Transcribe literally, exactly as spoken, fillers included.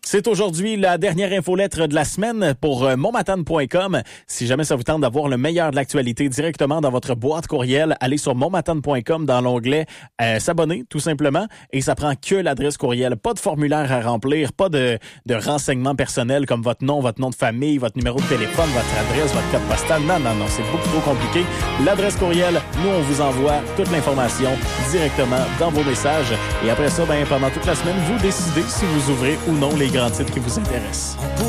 C'est aujourd'hui la dernière infolettre de la semaine pour euh, monmatane point com. Si jamais ça vous tente d'avoir le meilleur de l'actualité directement dans votre boîte courriel, allez sur monmatane point com dans l'onglet euh, s'abonner, tout simplement. Et ça prend que l'adresse courriel. Pas de formulaire à remplir, pas de, de renseignements personnels comme votre nom, votre nom de famille, votre numéro de téléphone, votre adresse, votre code postal. Non, non, non, c'est beaucoup trop compliqué. L'adresse courriel, nous, on vous envoie toute l'information directement dans vos messages. Et après ça, ben, pendant toute la semaine, vous décidez si vous ouvrez ou non les grands titres qui vous intéressent.